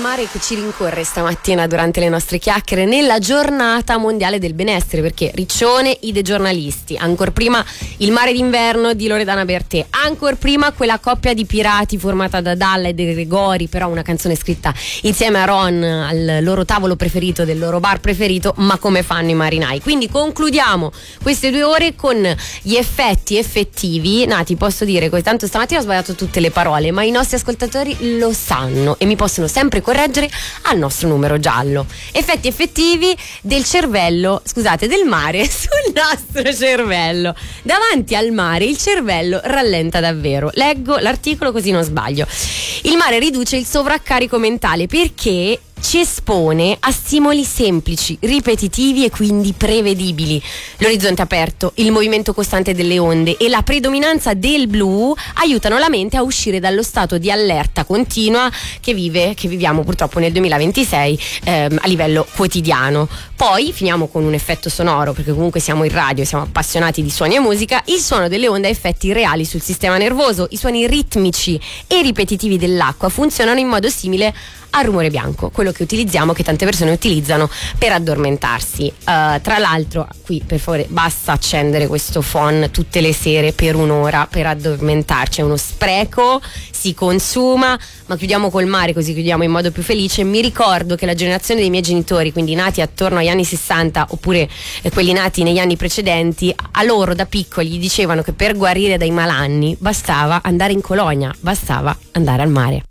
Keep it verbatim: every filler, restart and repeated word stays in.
mare che ci rincorre stamattina durante le nostre chiacchiere nella giornata mondiale del benessere, perché Riccione, Ide giornalisti, ancor prima il mare d'inverno di Loredana Bertè, ancor prima quella coppia di pirati formata da Dalla e De Gregori, però una canzone scritta insieme a Ron al loro tavolo preferito del loro bar preferito, ma come fanno i marinai. Quindi concludiamo queste due ore con gli effetti effettivi. Nati, posso dire che tanto stamattina ho sbagliato tutte le parole, ma i nostri ascoltatori lo sanno e mi possono sempre correggere al nostro numero giallo. Effetti effettivi del cervello, scusate, del mare sul nostro cervello. Davanti al mare il cervello rallenta davvero. Leggo l'articolo così non sbaglio. Il mare riduce il sovraccarico mentale perché ci espone a stimoli semplici, ripetitivi e quindi prevedibili. L'orizzonte aperto, il movimento costante delle onde e la predominanza del blu aiutano la mente a uscire dallo stato di allerta continua che vive, che viviamo purtroppo nel duemilaventisei ehm, a livello quotidiano. Poi finiamo con un effetto sonoro, perché comunque siamo in radio, siamo appassionati di suoni e musica. Il suono delle onde ha effetti reali sul sistema nervoso. I suoni ritmici e ripetitivi dell'acqua funzionano in modo simile al rumore bianco, quello che utilizziamo, che tante persone utilizzano per addormentarsi. Uh, tra l'altro, qui per favore basta accendere questo phon tutte le sere per un'ora per addormentarci, è uno spreco, si consuma, ma chiudiamo col mare così chiudiamo in modo più felice. Mi ricordo che la generazione dei miei genitori, quindi nati attorno agli anni sessanta oppure eh, quelli nati negli anni precedenti, a loro da piccoli gli dicevano che per guarire dai malanni bastava andare in colonia, bastava andare al mare.